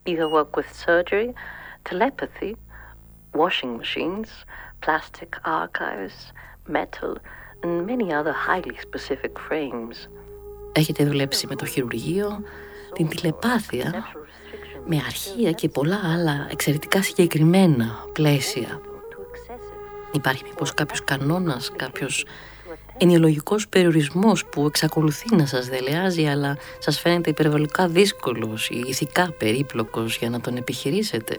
either work with surgery, telepathy, washing machines, plastic archives, metal, and many other highly specific frames. Έχετε δουλέψει με το χειρουργείο, την τηλεπάθεια, με αρχεία και πολλά άλλα εξαιρετικά συγκεκριμένα πλαίσια. Υπάρχει μήπως κάποιος κανόνας, κάποιος ενοιολογικός περιορισμός που εξακολουθεί να σας δελεάζει, αλλά σας φαίνεται υπερβολικά δύσκολος ή ηθικά περίπλοκος για να τον επιχειρήσετε?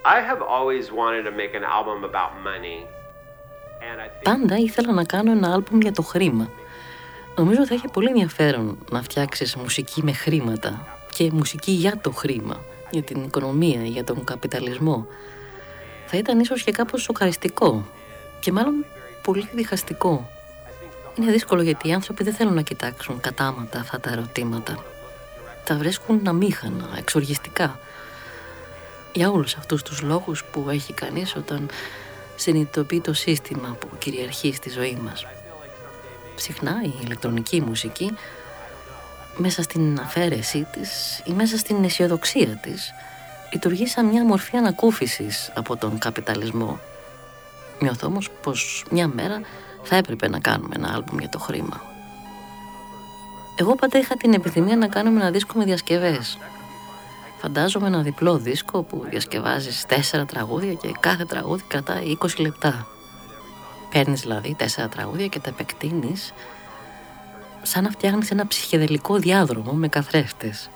Πάντα ήθελα να κάνω ένα άλμπουμ για το χρήμα. Νομίζω θα είχε πολύ ενδιαφέρον να φτιάξεις μουσική με χρήματα και μουσική για το χρήμα, για την οικονομία, για τον καπιταλισμό. Θα ήταν ίσως και κάπως σοκαριστικό και μάλλον πολύ διχαστικό. Είναι δύσκολο γιατί οι άνθρωποι δεν θέλουν να κοιτάξουν κατάματα αυτά τα ερωτήματα. Τα βρίσκουν αμήχανα, εξοργιστικά. Για όλους αυτούς τους λόγους που έχει κανείς όταν συνειδητοποιεί το σύστημα που κυριαρχεί στη ζωή μας. Συχνά η ηλεκτρονική μουσική, μέσα στην αφαίρεσή της ή μέσα στην αισιοδοξία της, λειτουργεί σαν μια μορφή ανακούφισης από τον καπιταλισμό. Νιώθω όμως πως μια μέρα θα έπρεπε να κάνουμε ένα άλμπουμ για το χρήμα. Εγώ πάντα είχα την επιθυμία να κάνουμε ένα δίσκο με διασκευές. Φαντάζομαι ένα διπλό δίσκο που διασκευάζεις 4 τραγούδια και κάθε τραγούδι κρατάει 20 λεπτά. Παίρνεις δηλαδή 4 τραγούδια και τα επεκτείνεις σαν να φτιάχνεις ένα ψυχεδελικό διάδρομο με καθρέφτες.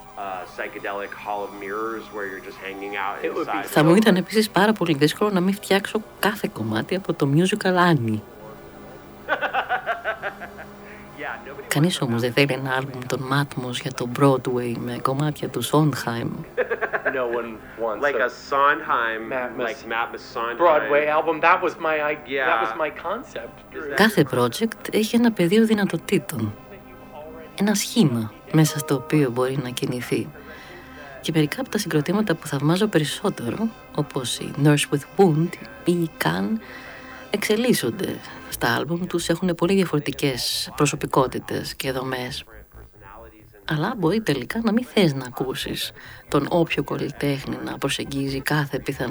Θα μου ήταν επίσης πάρα πολύ δύσκολο να μην φτιάξω κάθε κομμάτι από το musical Annie. Κανείς όμως δεν θέλει ένα άλμπουμ των Matmos για το Broadway με κομμάτια του Sondheim. Like a Sondheim, like Matmos Sondheim Broadway album. That was my concept. Κάθε project έχει ένα πεδίο δυνατοτήτων. Ένα σχήμα μέσα στο οποίο μπορεί να κινηθεί. Και μερικά από τα συγκροτήματα που θαυμάζω περισσότερο, όπως η Nurse with Wound ή η Can, εξελίσσονται στα άλμπουμ τους, έχουν πολύ διαφορετικές προσωπικότητες και δομές. Αλλά μπορεί τελικά να μην θες να ακούσεις τον όποιο καλλιτέχνη να προσεγγίζει κάθε πιθανό